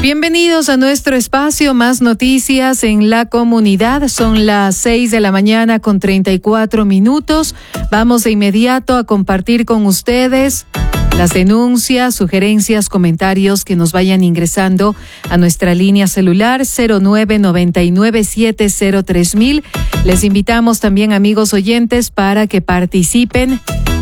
Bienvenidos a nuestro espacio Más Noticias en la Comunidad. Son las 6 de la mañana con 34 minutos. Vamos de inmediato a compartir con ustedes las denuncias, sugerencias, comentarios que nos vayan ingresando a nuestra línea celular 0999703000. Les invitamos también, amigos oyentes, para que participen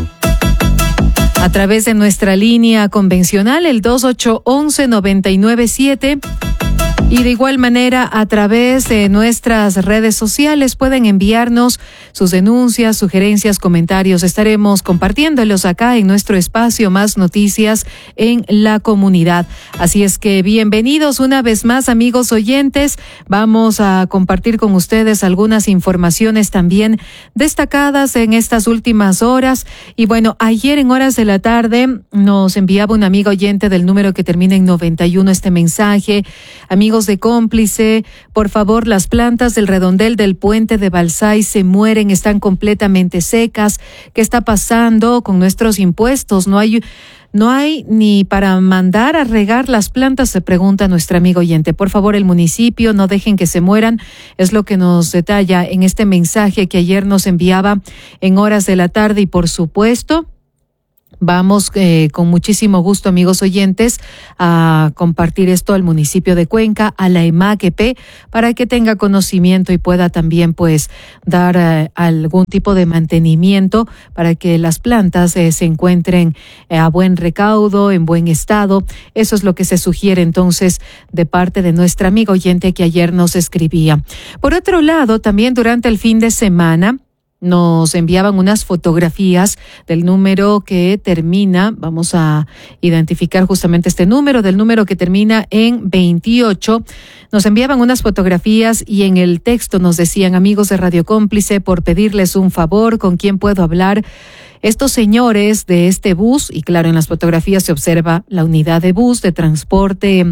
a través de nuestra línea convencional, el 2811-997. Y de igual manera, a través de nuestras redes sociales pueden enviarnos sus denuncias, sugerencias, comentarios. Estaremos compartiéndolos acá en nuestro espacio Más Noticias en la Comunidad. Así es que bienvenidos una vez más, amigos oyentes. Vamos a compartir con ustedes algunas informaciones también destacadas en estas últimas horas. Y bueno, ayer en horas de la tarde nos enviaba un amigo oyente del número que termina en 91 este mensaje. Amigos de Cómplice, por favor, las plantas del redondel del puente de Balsay se mueren, están completamente secas. ¿Qué está pasando con nuestros impuestos? No hay ni para mandar a regar las plantas, se pregunta nuestro amigo oyente. Por favor, el municipio, no dejen que se mueran. Es lo que nos detalla en este mensaje que ayer nos enviaba en horas de la tarde. Y por supuesto, vamos con muchísimo gusto, amigos oyentes, a compartir esto al municipio de Cuenca, a la EMAC-EP, para que tenga conocimiento y pueda también pues dar algún tipo de mantenimiento para que las plantas se encuentren a buen recaudo, en buen estado. Eso es lo que se sugiere entonces de parte de nuestra amiga oyente que ayer nos escribía. Por otro lado, también durante el fin de semana nos enviaban unas fotografías del número que termina, vamos a identificar justamente este número, del número que termina en 28. Nos enviaban unas fotografías y en el texto nos decían: amigos de Radio Cómplice, por pedirles un favor, ¿con quién puedo hablar? Estos señores de este bus, y claro, en las fotografías se observa la unidad de bus de transporte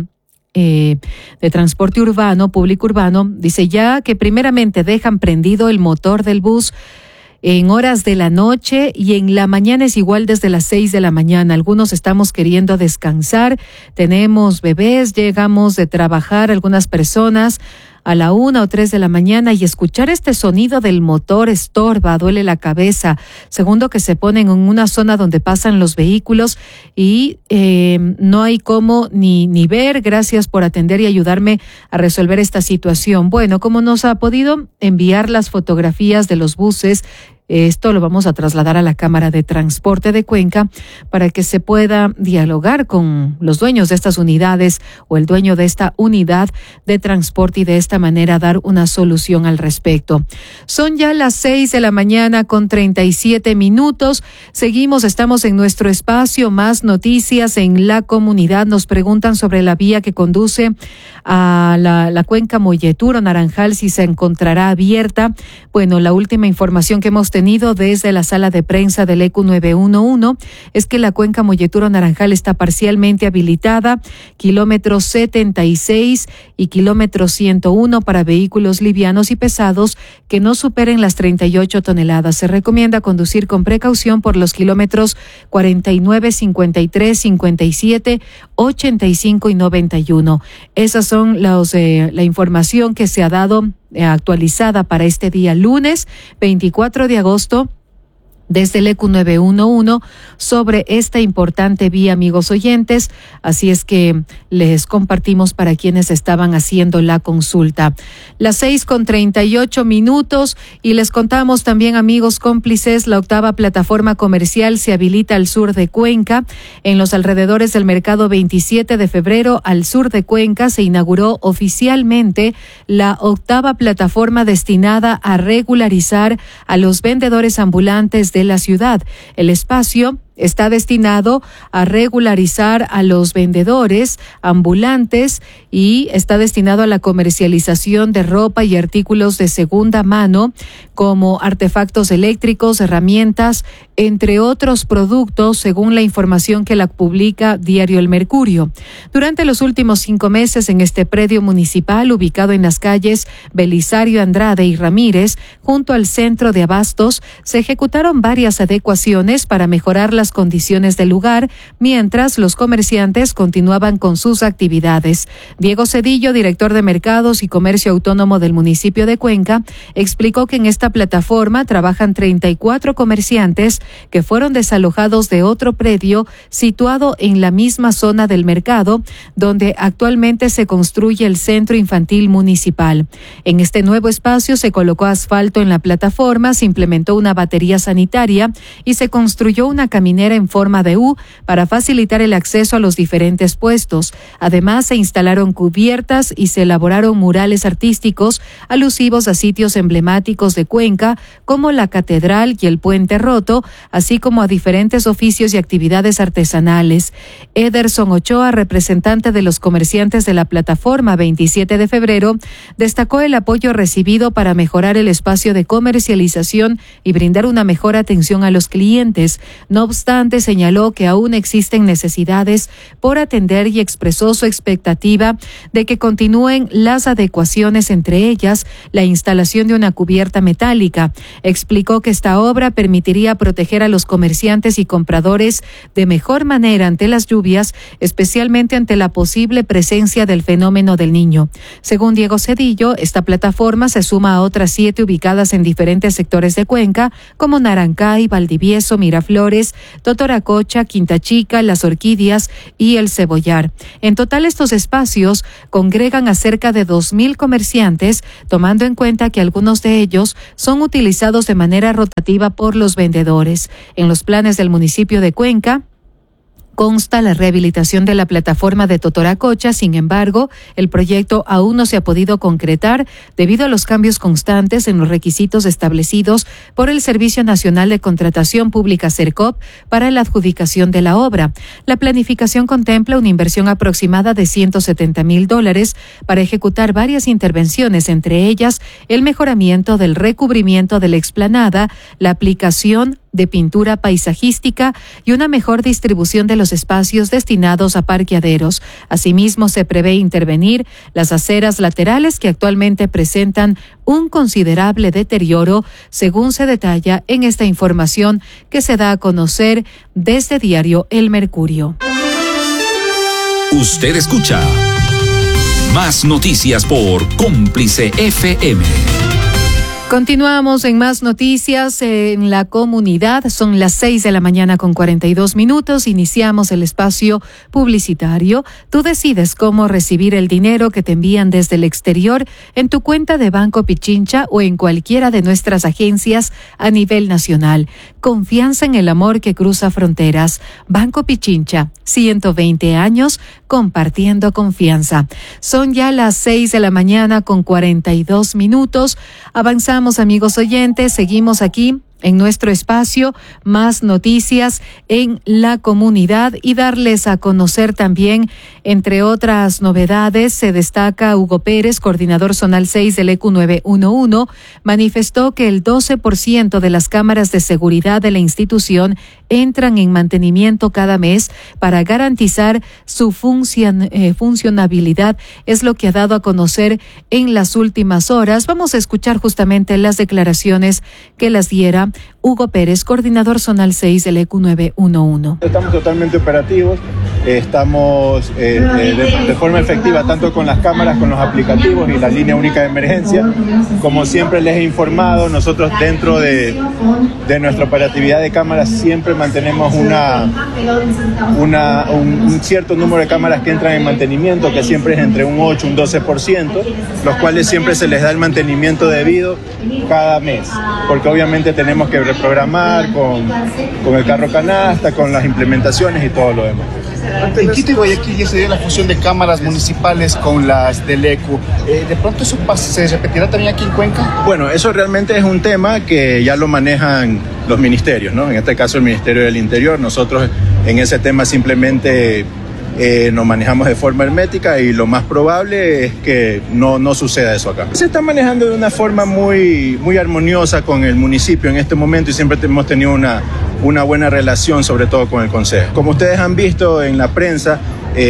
urbano, público urbano, dice ya que primeramente dejan prendido el motor del bus en horas de la noche y en la mañana es igual desde las 6 de la mañana. Algunos estamos queriendo descansar, tenemos bebés, llegamos de trabajar algunas personas a la 1 o 3 de la mañana y escuchar este sonido del motor estorba, duele la cabeza. Segundo, que se ponen en una zona donde pasan los vehículos y no hay cómo ni ver. Gracias por atender y ayudarme a resolver esta situación. Bueno, como nos ha podido enviar las fotografías de los buses, esto lo vamos a trasladar a la Cámara de Transporte de Cuenca para que se pueda dialogar con los dueños de estas unidades o el dueño de esta unidad de transporte y de esta manera dar una solución al respecto. Son ya las 6 de la mañana con 37 minutos. Seguimos, estamos en nuestro espacio Más Noticias en la Comunidad. Nos preguntan sobre la vía que conduce a la cuenca Molleturo Naranjal, si se encontrará abierta. Bueno, la última información que hemos tenido desde la sala de prensa del ECU 911 es que la cuenca Molleturo Naranjal está parcialmente habilitada, kilómetros 76 y kilómetro 101 para vehículos livianos y pesados que no superen las 38 toneladas. Se recomienda conducir con precaución por los kilómetros 49, 53, 57, 85 y 91. Esas son la información que se ha dado actualizada para este día lunes 24 de agosto desde el ECU 911 sobre esta importante vía, amigos oyentes. Así es que les compartimos para quienes estaban haciendo la consulta. Las 6:38 y les contamos también, amigos cómplices, la octava plataforma comercial se habilita al sur de Cuenca. En los alrededores del mercado 27 de febrero al sur de Cuenca se inauguró oficialmente la octava plataforma destinada a regularizar a los vendedores ambulantes de la ciudad. El espacio está destinado a regularizar a los vendedores ambulantes y está destinado a la comercialización de ropa y artículos de segunda mano como artefactos eléctricos, herramientas, entre otros productos, según la información que la publica Diario El Mercurio. Durante los últimos 5 meses en este predio municipal ubicado en las calles Belisario Andrade y Ramírez, junto al centro de abastos, se ejecutaron varias adecuaciones para mejorar la las condiciones del lugar, mientras los comerciantes continuaban con sus actividades. Diego Cedillo, director de Mercados y Comercio Autónomo del municipio de Cuenca, explicó que en esta plataforma trabajan 34 comerciantes que fueron desalojados de otro predio situado en la misma zona del mercado, donde actualmente se construye el Centro Infantil Municipal. En este nuevo espacio se colocó asfalto en la plataforma, se implementó una batería sanitaria y se construyó una caminera en forma de U para facilitar el acceso a los diferentes puestos. Además, se instalaron cubiertas y se elaboraron murales artísticos alusivos a sitios emblemáticos de Cuenca, como la Catedral y el Puente Roto, así como a diferentes oficios y actividades artesanales. Ederson Ochoa, representante de los comerciantes de la plataforma 27 de febrero, destacó el apoyo recibido para mejorar el espacio de comercialización y brindar una mejor atención a los clientes. No obstante, señaló que aún existen necesidades por atender y expresó su expectativa de que continúen las adecuaciones, entre ellas la instalación de una cubierta metálica. Explicó que esta obra permitiría proteger a los comerciantes y compradores de mejor manera ante las lluvias, especialmente ante la posible presencia del fenómeno del Niño. Según Diego Cedillo, esta plataforma se suma a otras 7 ubicadas en diferentes sectores de Cuenca, como Narancay, Valdivieso, Miraflores, Totoracocha, Quinta Chica, Las Orquídeas y El Cebollar. En total, estos espacios congregan a cerca de 2,000 comerciantes, tomando en cuenta que algunos de ellos son utilizados de manera rotativa por los vendedores. En los planes del municipio de Cuenca consta la rehabilitación de la plataforma de Totoracocha. Sin embargo, el proyecto aún no se ha podido concretar debido a los cambios constantes en los requisitos establecidos por el Servicio Nacional de Contratación Pública SERCOP para la adjudicación de la obra. La planificación contempla una inversión aproximada de $170,000 para ejecutar varias intervenciones, entre ellas el mejoramiento del recubrimiento de la explanada, la aplicación de pintura paisajística y una mejor distribución de los espacios destinados a parqueaderos. Asimismo, se prevé intervenir las aceras laterales que actualmente presentan un considerable deterioro, según se detalla en esta información que se da a conocer desde Diario El Mercurio. Usted escucha Más Noticias por Cómplice FM. Continuamos en Más Noticias en la comunidad. Son las 6:42 a.m. Iniciamos el espacio publicitario. Tú decides cómo recibir el dinero que te envían desde el exterior en tu cuenta de Banco Pichincha o en cualquiera de nuestras agencias a nivel nacional. Confianza en el amor que cruza fronteras. Banco Pichincha, 120 años compartiendo confianza. Son ya las 6:42 a.m. Avanzamos, amigos oyentes, seguimos aquí en nuestro espacio Más Noticias en la comunidad y darles a conocer también, entre otras novedades, se destaca Hugo Pérez, coordinador zonal 6 del ECU 911, manifestó que el 12% de las cámaras de seguridad de la institución entran en mantenimiento cada mes para garantizar su funcionabilidad, es lo que ha dado a conocer en las últimas horas. Vamos a escuchar justamente las declaraciones que las diera Hugo Pérez, coordinador zonal 6 del ECU 911. Estamos totalmente operativos, estamos de forma efectiva tanto con las cámaras, con los aplicativos y la línea única de emergencia. Como siempre les he informado, nosotros dentro de nuestra operatividad de cámaras siempre mantenemos un cierto número de cámaras que entran en mantenimiento, que siempre es entre un 8 y un 12%, los cuales siempre se les da el mantenimiento debido cada mes, porque obviamente tenemos que reprogramar con el carro canasta, con las implementaciones y todo lo demás. En Quito y Guayaquil ya se dio la fusión de cámaras municipales con las del ECU. ¿De pronto eso se repetirá también aquí en Cuenca? Bueno, eso realmente es un tema que ya lo manejan los ministerios, ¿no? En este caso el Ministerio del Interior. Nosotros en ese tema simplemente nos manejamos de forma hermética y lo más probable es que no suceda eso acá. Se está manejando de una forma muy armoniosa con el municipio en este momento y siempre hemos tenido una buena relación, sobre todo con el Consejo. Como ustedes han visto en la prensa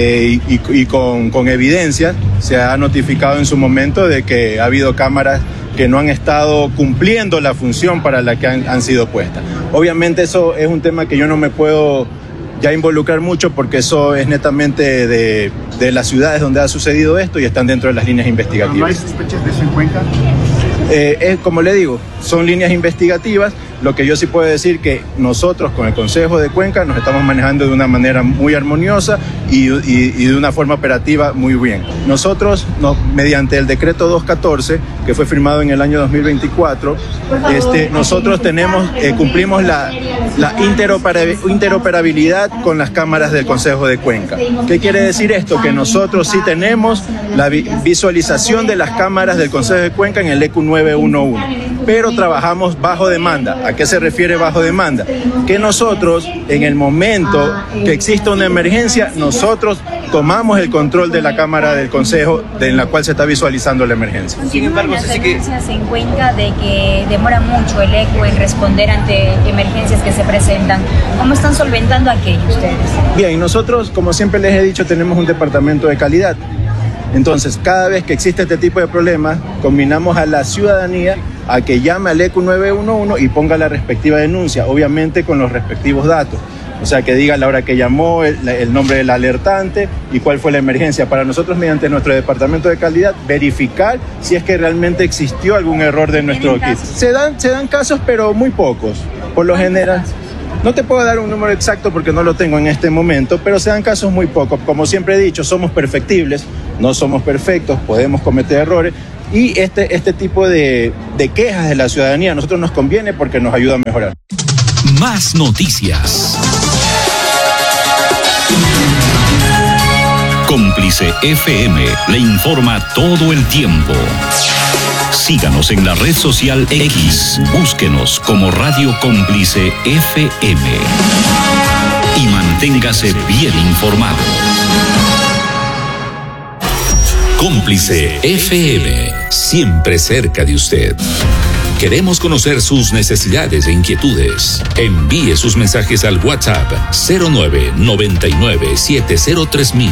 y con evidencia, se ha notificado en su momento de que ha habido cámaras que no han estado cumpliendo la función para la que han sido puestas. Obviamente eso es un tema que yo no me puedo ya involucrar mucho porque eso es netamente de las ciudades donde ha sucedido esto y están dentro de las líneas investigativas. ¿No hay sospechas de eso en Cuenca? Como le digo, son líneas investigativas. Lo que yo sí puedo decir que nosotros con el Consejo de Cuenca nos estamos manejando de una manera muy armoniosa y de una forma operativa muy bien. Nosotros, mediante el decreto 214, que fue firmado en el año 2024, nosotros cumplimos la interoperabilidad con las cámaras del Consejo de Cuenca. ¿Qué quiere decir esto? Que nosotros sí tenemos la visualización de las cámaras del Consejo de Cuenca en el ECU 911, pero trabajamos bajo demanda. ¿A qué se refiere bajo demanda? Que nosotros, en el momento que exista una emergencia, nosotros tomamos el control de la cámara del Consejo en la cual se está visualizando la emergencia. Sin embargo, las denuncias en Cuenca de que demora mucho el ECU en responder ante emergencias que se presentan. ¿Cómo están solventando aquello ustedes? Bien, nosotros, como siempre les he dicho, tenemos un departamento de calidad. Entonces, cada vez que existe este tipo de problemas, combinamos a la ciudadanía a que llame al ECU 911 y ponga la respectiva denuncia, obviamente con los respectivos datos. O sea, que diga la hora que llamó, el nombre del alertante y cuál fue la emergencia. Para nosotros, mediante nuestro departamento de calidad, verificar si es que realmente existió algún error de nuestro kit. Se dan casos, pero muy pocos. Por lo general, no te puedo dar un número exacto porque no lo tengo en este momento, pero se dan casos muy pocos. Como siempre he dicho, somos perfectibles, no somos perfectos, podemos cometer errores. Y este tipo de quejas de la ciudadanía a nosotros nos conviene porque nos ayuda a mejorar. Más noticias. Cómplice FM le informa todo el tiempo. Síganos en la red social X. Búsquenos como Radio Cómplice FM. Y manténgase bien informado. Cómplice FM, siempre cerca de usted. Queremos conocer sus necesidades e inquietudes. Envíe sus mensajes al WhatsApp 0999703000.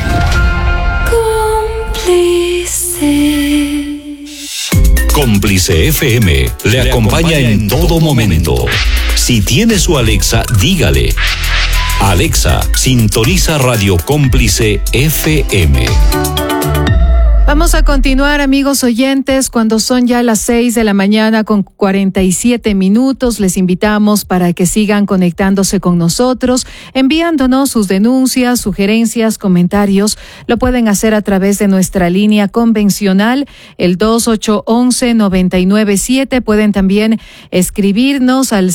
Cómplice FM le acompaña en todo momento. Si tiene su Alexa, dígale: Alexa, sintoniza Radio Cómplice FM. Vamos a continuar, amigos oyentes, cuando son ya las 6 de la mañana con 47 minutos. Les invitamos para que sigan conectándose con nosotros, enviándonos sus denuncias, sugerencias, comentarios. Lo pueden hacer a través de nuestra línea convencional, el 2811-997. Pueden también escribirnos al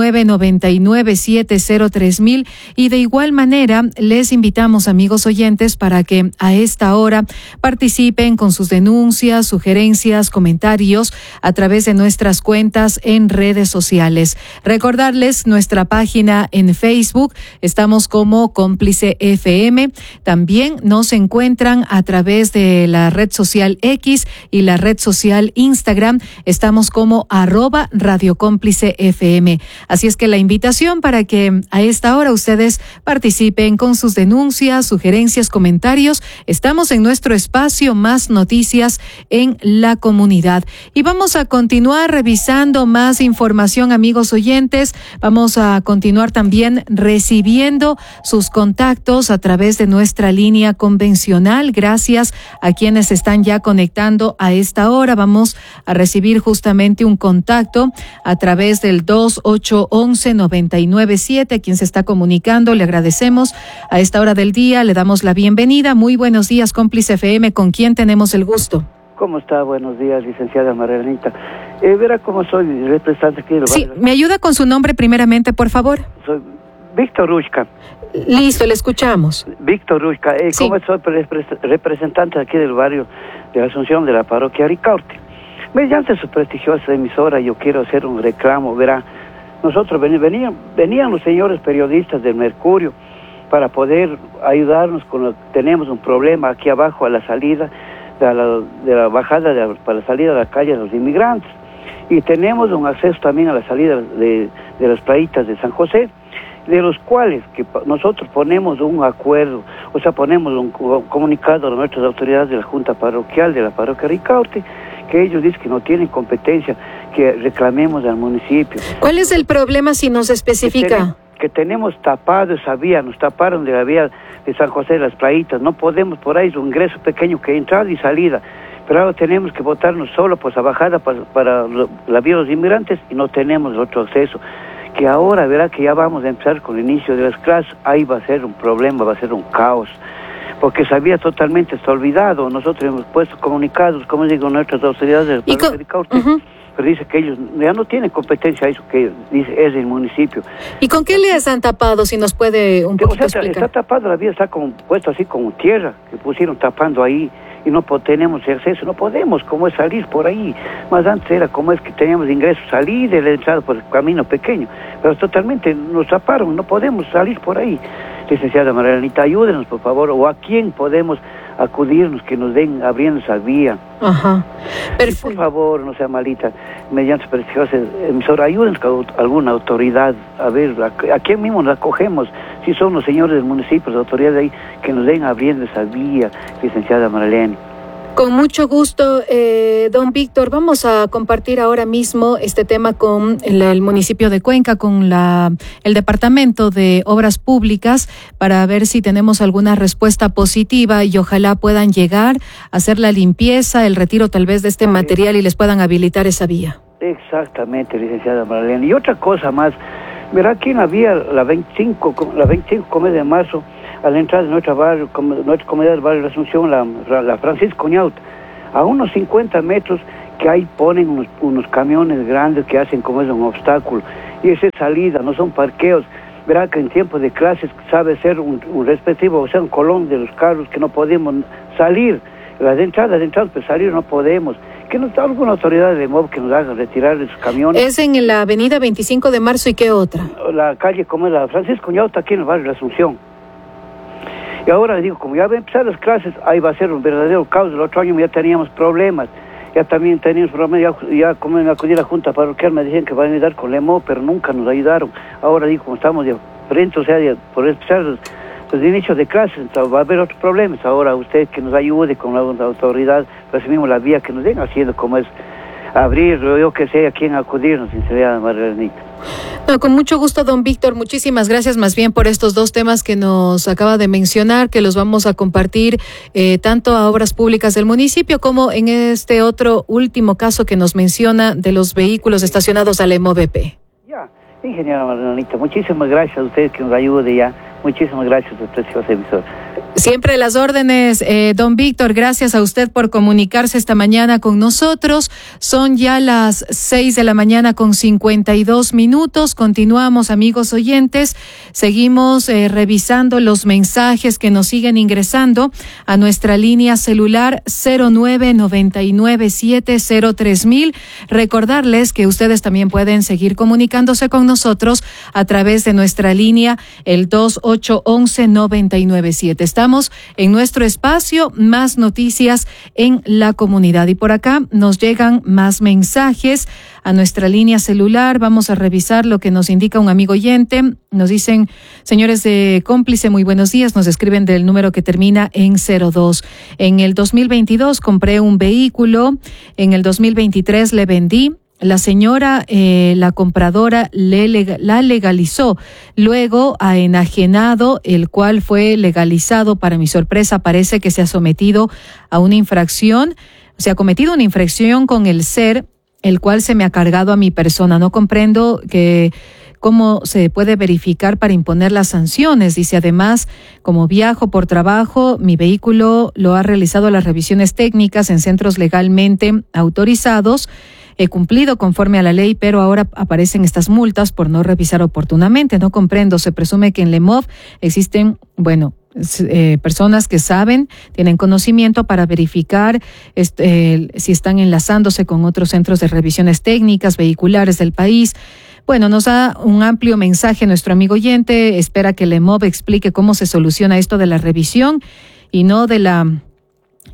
0999703000. Y de igual manera, les invitamos, amigos oyentes, para que a esta hora participen con sus denuncias, sugerencias, comentarios a través de nuestras cuentas en redes sociales. Recordarles nuestra página en Facebook, estamos como Cómplice FM. También nos encuentran a través de la red social X y la red social Instagram, estamos como @Radio Cómplice FM. Así es que la invitación para que a esta hora ustedes participen con sus denuncias, sugerencias, comentarios. Estamos en nuestro espacio Más Noticias en la comunidad. Y vamos a continuar revisando más información, amigos oyentes. Vamos a continuar también recibiendo sus contactos a través de nuestra línea convencional. Gracias a quienes están ya conectando a esta hora. Vamos a recibir justamente un contacto a través del 2811-997. A quien se está comunicando, le agradecemos a esta hora del día. Le damos la bienvenida. Muy buenos días, Cómplice FM. ¿Con quién tenemos el gusto? ¿Cómo está? Buenos días, licenciada Marianita. Verá cómo soy representante aquí del barrio. Sí, ¿me ayuda con su nombre primeramente, por favor? Soy Víctor Rushka. Listo, le escuchamos. Víctor Rushka. Sí. ¿Cómo soy representante aquí del barrio de Asunción de la parroquia Ricaurte? Mediante su prestigiosa emisora, yo quiero hacer un reclamo. Verá, nosotros venían los señores periodistas del Mercurio para poder ayudarnos tenemos un problema aquí abajo a la salida de la bajada para la salida de la calle de los inmigrantes, y tenemos un acceso también a la salida de las playitas de San José, de los cuales que nosotros ponemos un acuerdo, o sea, ponemos un comunicado a nuestras autoridades de la Junta Parroquial de la parroquia Ricaurte, que ellos dicen que no tienen competencia, que reclamemos al municipio. ¿Cuál es el problema si nos especifica? Que tenemos tapado esa vía, nos taparon de la vía de San José de las Playitas, no podemos, por ahí es un ingreso pequeño que entrada y salida, pero ahora tenemos que botarnos solo por esa bajada para la vía de los inmigrantes y no tenemos otro acceso. Que ahora verá que ya vamos a empezar con el inicio de las clases, ahí va a ser un problema, va a ser un caos, porque esa vía totalmente está olvidado. Nosotros hemos puesto comunicados, como digo, nuestras autoridades del Parque de Caute, pero dice que ellos ya no tienen competencia a eso, que dice es el municipio. ¿Y con qué les han tapado, si nos puede un poquito explicar? Está tapado, la vía está puesto así como tierra, que pusieron tapando ahí, y no tenemos acceso, no podemos, como es salir por ahí. Más antes era como es que teníamos ingresos, salir de la entrada por el camino pequeño, pero totalmente nos taparon, no podemos salir por ahí. Licenciada Marianita, ayúdenos por favor, o a quién podemos acudirnos que nos den abriendo esa vía. Ajá. Perfecto. Por favor, no sea malita, mediante su prestigiosa emisora, ayúdenos con alguna autoridad, a ver, a quién mismo nos acogemos, si son los señores del municipio, las autoridades de ahí, que nos den abriendo esa vía, licenciada Marlene. Con mucho gusto, don Víctor. Vamos a compartir ahora mismo este tema con el municipio de Cuenca, con el Departamento de Obras Públicas, para ver si tenemos alguna respuesta positiva y ojalá puedan llegar a hacer la limpieza, el retiro tal vez de este material y les puedan habilitar esa vía. Exactamente, licenciada Marlene. Y otra cosa más, verá aquí en la vía, la 25 de marzo, a la entrada de nuestra comunidad del barrio de Asunción, la Francisco Ñaut, a unos 50 metros que ahí ponen unos camiones grandes que hacen como es un obstáculo, y esa es salida, no son parqueos. Verá que en tiempos de clases sabe ser un respectivo, o sea, un colón de los carros que no podemos salir, las entradas, pues salir no podemos. Que nos da alguna autoridad de MOB que nos haga retirar esos camiones. ¿Es en la avenida 25 de marzo y qué otra? La calle como es la Francisco Ñaut, aquí en el barrio de Asunción. Y ahora digo, como ya va a empezar las clases, ahí va a ser un verdadero caos. El otro año ya teníamos problemas, ya también teníamos problemas, ya como me acudí a la Junta Parroquial, me decían que van a ayudar con LEMO, pero nunca nos ayudaron. Ahora digo, como estamos de frente, o sea, por empezar los inicios de clases, entonces va a haber otros problemas. Ahora usted que nos ayude con la autoridad, recibimos la vía que nos den haciendo como es abrir, yo que sé a quién acudirnos, sinceridad, Margarita. No, con mucho gusto, don Víctor. Muchísimas gracias más bien por estos dos temas que nos acaba de mencionar, que los vamos a compartir tanto a Obras Públicas del municipio como en este otro último caso que nos menciona de los vehículos estacionados al EMOVP. Ya, ingeniera Margarita, muchísimas gracias a ustedes que nos ayude ya. Muchísimas gracias, precioso emisor. Siempre las órdenes, don Víctor. Gracias a usted por comunicarse esta mañana con nosotros. Son ya las 6 de la mañana con 52 minutos. Continuamos, amigos oyentes. Seguimos revisando los mensajes que nos siguen ingresando a nuestra línea celular 0999703000. Recordarles que ustedes también pueden seguir comunicándose con nosotros a través de nuestra línea, el 2811-997. Estamos en nuestro espacio Más Noticias en la Comunidad. Y por acá nos llegan más mensajes a nuestra línea celular. Vamos a revisar lo que nos indica un amigo oyente. Nos dicen, señores de Cómplice, muy buenos días. Nos escriben del número que termina en 02. En el 2022 compré un vehículo. En el 2023 le vendí. La señora, la compradora, la legalizó. Luego ha enajenado, el cual fue legalizado. Para mi sorpresa, parece que se ha sometido a una infracción. Se ha cometido una infracción con el SER, el cual se me ha cargado a mi persona. No comprendo cómo se puede verificar para imponer las sanciones. Dice, además, como viajo por trabajo, mi vehículo lo ha realizado las revisiones técnicas en centros legalmente autorizados. He cumplido conforme a la ley, pero ahora aparecen estas multas por no revisar oportunamente. No comprendo. Se presume que en LEMOV existen, personas que saben, tienen conocimiento para verificar si están enlazándose con otros centros de revisiones técnicas vehiculares del país. Bueno, nos da un amplio mensaje nuestro amigo oyente. Espera que LEMOV explique cómo se soluciona esto de la revisión y no de la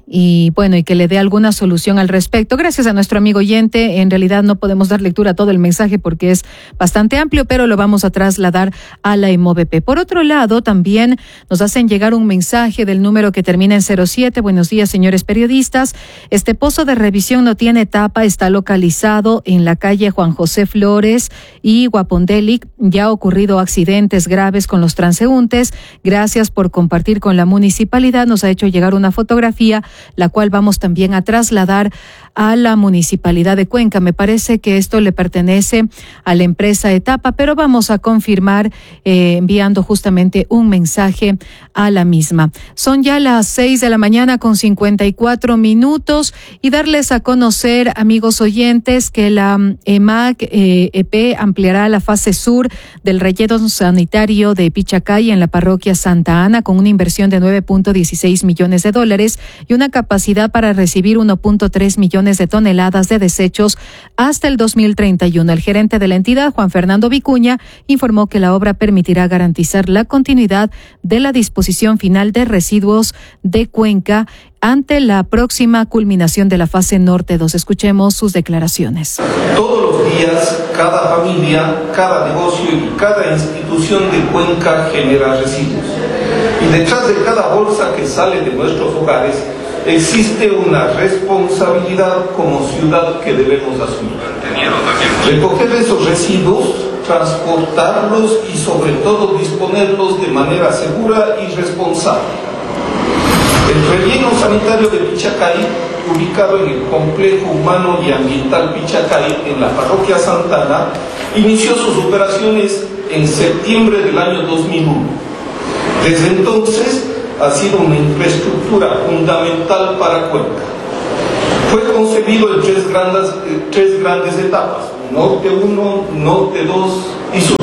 y bueno, y que le dé alguna solución al respecto. Gracias a nuestro amigo oyente. En realidad no podemos dar lectura a todo el mensaje porque es bastante amplio, pero lo vamos a trasladar a la EMOVP. Por otro lado, también nos hacen llegar un mensaje del número que termina en 07. Buenos días, señores periodistas. Este pozo de revisión no tiene tapa, está localizado en la calle Juan José Flores y Guapondelic. Ya ha ocurrido accidentes graves con los transeúntes. Gracias por compartir con la municipalidad. Nos ha hecho llegar una fotografía, la cual vamos también a trasladar a la Municipalidad de Cuenca. Me parece que esto le pertenece a la empresa Etapa, pero vamos a confirmar enviando justamente un mensaje a la misma. Son ya las 6 de la mañana con 54 minutos y darles a conocer, amigos oyentes, que la EMAC-EP ampliará la fase sur del relleno sanitario de Pichacay en la parroquia Santa Ana con una inversión de $9.16 millones y una capacidad para recibir 1.3 millones de toneladas de desechos hasta el 2031. El gerente de la entidad, Juan Fernando Vicuña, informó que la obra permitirá garantizar la continuidad de la disposición final de residuos de Cuenca ante la próxima culminación de la fase norte 2. Escuchemos sus declaraciones. Todos los días, cada familia, cada negocio y cada institución de Cuenca genera residuos. Y detrás de cada bolsa que sale de nuestros hogares existe una responsabilidad como ciudad que debemos asumir. Recoger esos residuos, transportarlos y sobre todo disponerlos de manera segura y responsable. El relleno sanitario de Pichacay, ubicado en el complejo humano y ambiental Pichacay en la parroquia Santa Ana, inició sus operaciones en septiembre del año 2001. Desde entonces ha sido una infraestructura fundamental para Cuenca. Fue concebido en tres grandes etapas: Norte 1, Norte 2 y Sur.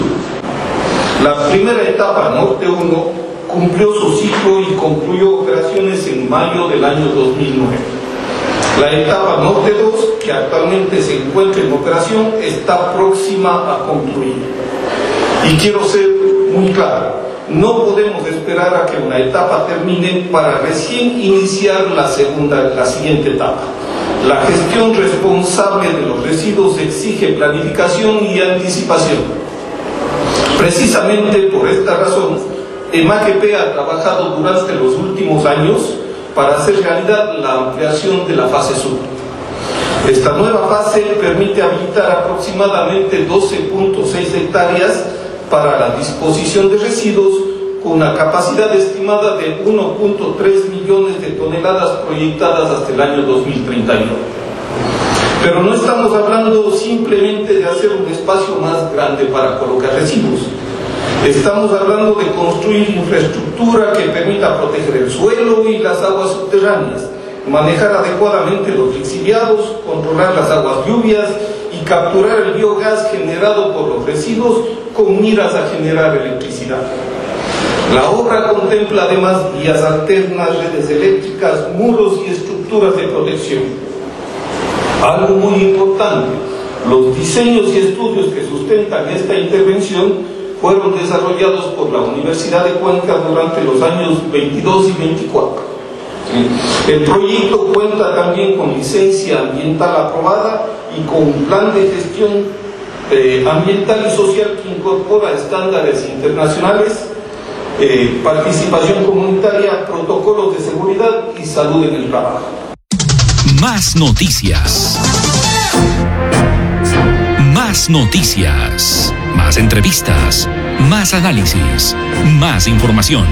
La primera etapa, Norte 1, cumplió su ciclo y concluyó operaciones en mayo del año 2009. La etapa Norte 2, que actualmente se encuentra en operación, está próxima a concluir. Y quiero ser muy claro, no podemos esperar a que una etapa termine para recién iniciar la siguiente etapa. La gestión responsable de los residuos exige planificación y anticipación. Precisamente por esta razón, EMAC-EP ha trabajado durante los últimos años para hacer realidad la ampliación de la fase sur. Esta nueva fase permite habilitar aproximadamente 12.6 hectáreas para la disposición de residuos con una capacidad estimada de 1.3 millones de toneladas proyectadas hasta el año 2031. Pero no estamos hablando simplemente de hacer un espacio más grande para colocar residuos. Estamos hablando de construir infraestructura que permita proteger el suelo y las aguas subterráneas, manejar adecuadamente los lixiviados, controlar las aguas lluvias y capturar el biogás generado por los residuos con miras a generar electricidad. La obra contempla además vías alternas, redes eléctricas, muros y estructuras de protección. Algo muy importante, los diseños y estudios que sustentan esta intervención fueron desarrollados por la Universidad de Cuenca durante los años 22 y 24. El proyecto cuenta también con licencia ambiental aprobada y con un plan de gestión ambiental y social que incorpora estándares internacionales, participación comunitaria, protocolos de seguridad y salud en el trabajo. Más noticias. Más noticias. Más entrevistas. Más análisis. Más información.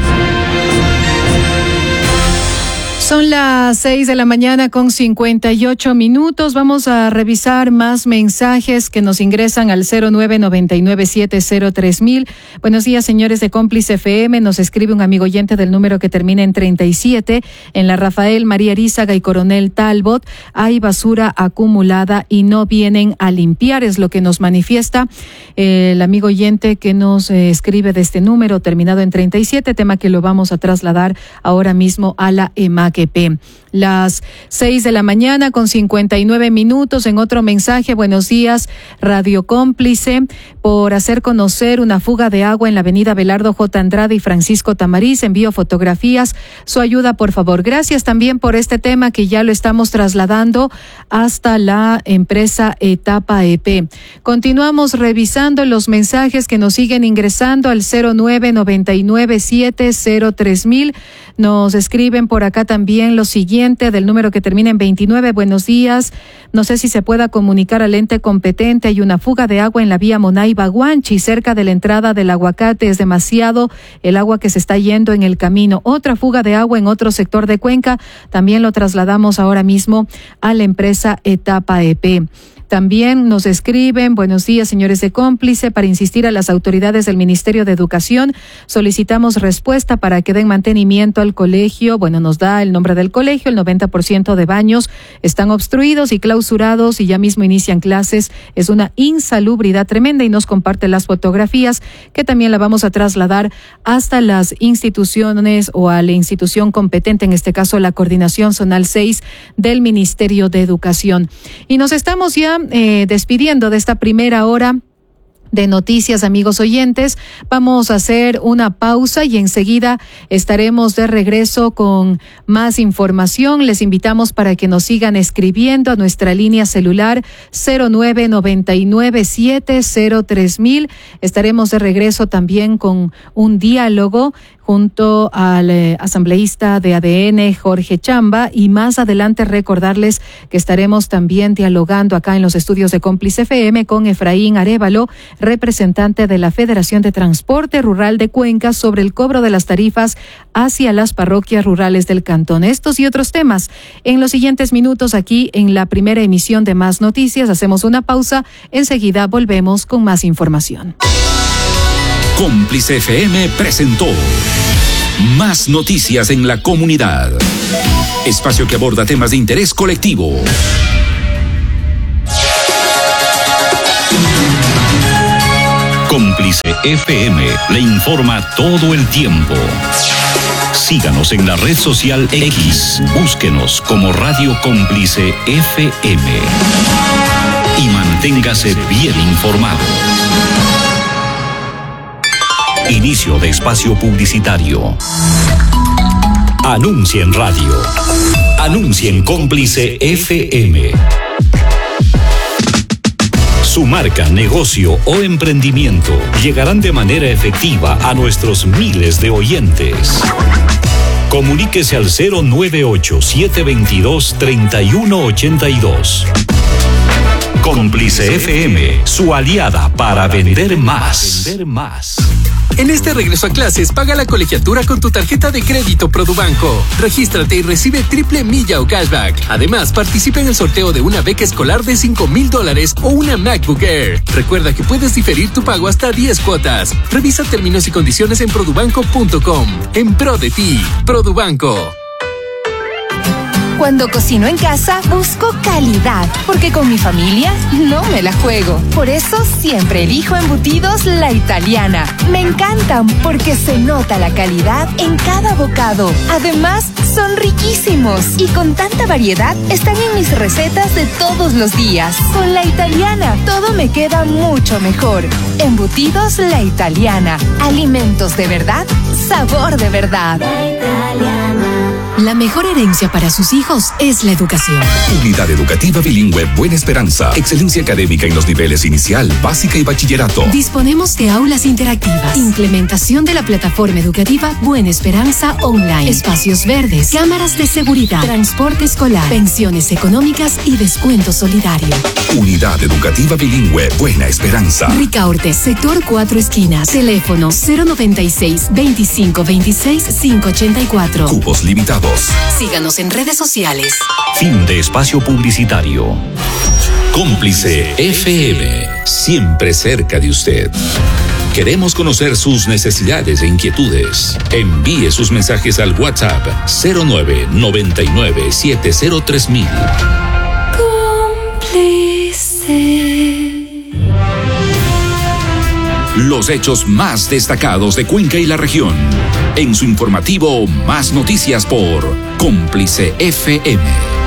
Son las 6 de la mañana con 58 minutos. Vamos a revisar más mensajes que nos ingresan al 0999703000. Buenos días, señores de Cómplice FM. Nos escribe un amigo oyente del número que termina en 37. En la Rafael María Arizaga y Coronel Talbot hay basura acumulada y no vienen a limpiar. Es lo que nos manifiesta el amigo oyente que nos escribe de este número terminado en 37, tema que lo vamos a trasladar ahora mismo a la EMAC. AGP. Las 6 de la mañana con 59 minutos. En otro mensaje, buenos días, Radio Cómplice, por hacer conocer una fuga de agua en la avenida Belardo J. Andrade y Francisco Tamariz. Envío fotografías. Su ayuda, por favor. Gracias también por este tema que ya lo estamos trasladando hasta la empresa Etapa EP. Continuamos revisando los mensajes que nos siguen ingresando al 0999703000. Nos escriben por acá también lo siguiente del número que termina en 29. Buenos días. No sé si se pueda comunicar al ente competente. Hay una fuga de agua en la vía Monaiba-Guanchi, cerca de la entrada del Aguacate. Es demasiado el agua que se está yendo en el camino. Otra fuga de agua en otro sector de Cuenca. También lo trasladamos ahora mismo a la empresa Etapa EP. También nos escriben, buenos días, señores de Cómplice, para insistir a las autoridades del Ministerio de Educación, solicitamos respuesta para que den mantenimiento al colegio. Bueno, nos da el nombre del colegio, el 90% de baños están obstruidos y clausurados y ya mismo inician clases. Es una insalubridad tremenda y nos comparte las fotografías que también la vamos a trasladar hasta las instituciones o a la institución competente, en este caso la Coordinación Zonal 6 del Ministerio de Educación. Y nos estamos ya despidiendo de esta primera hora de noticias, amigos oyentes. Vamos a hacer una pausa y enseguida estaremos de regreso con más información. Les invitamos para que nos sigan escribiendo a nuestra línea celular 0999703000. Estaremos de regreso también con un diálogo junto al asambleísta de ADN, Jorge Chamba, y más adelante recordarles que estaremos también dialogando acá en los estudios de Cómplice FM con Efraín Arévalo, representante de la Federación de Transporte Rural de Cuenca, sobre el cobro de las tarifas hacia las parroquias rurales del cantón. Estos y otros temas en los siguientes minutos aquí en la primera emisión de Más Noticias. Hacemos una pausa, enseguida volvemos con más información. Cómplice FM presentó Más Noticias en la Comunidad. Espacio que aborda temas de interés colectivo. Cómplice FM le informa todo el tiempo. Síganos en la red social X. Búsquenos como Radio Cómplice FM. Y manténgase bien informado. Inicio de espacio publicitario. Anuncia en radio. Anuncia en Cómplice FM. Su marca, negocio o emprendimiento llegarán de manera efectiva a nuestros miles de oyentes. Comuníquese al 098-722-3182. Cómplice FM, su aliada para vender más. En este regreso a clases, paga la colegiatura con tu tarjeta de crédito Produbanco. Regístrate y recibe triple milla o cashback. Además, participa en el sorteo de una beca escolar de $5,000 o una MacBook Air. Recuerda que puedes diferir tu pago hasta 10 cuotas. Revisa términos y condiciones en produbanco.com. En pro de ti, Produbanco. Cuando cocino en casa, busco calidad, porque con mi familia no me la juego. Por eso siempre elijo embutidos La Italiana. Me encantan porque se nota la calidad en cada bocado. Además, son riquísimos y con tanta variedad están en mis recetas de todos los días. Con La Italiana, todo me queda mucho mejor. Embutidos La Italiana. Alimentos de verdad, sabor de verdad. La Italiana. La mejor herencia para sus hijos es la educación. Unidad Educativa Bilingüe Buena Esperanza. Excelencia académica en los niveles inicial, básica y bachillerato. Disponemos de aulas interactivas, implementación de la plataforma educativa Buena Esperanza Online, espacios verdes, cámaras de seguridad, transporte escolar, pensiones económicas y descuento solidario. Unidad Educativa Bilingüe Buena Esperanza. Ricaurte, sector 4 esquinas. Teléfono 096-2526-584. Cupos limitados. Síganos en redes sociales. Fin de espacio publicitario. Cómplice FM, siempre cerca de usted. Queremos conocer sus necesidades e inquietudes. Envíe sus mensajes al WhatsApp 0999703000. Cómplice. los hechos más destacados de Cuenca y la región. En su informativo Más Noticias por Cómplice FM.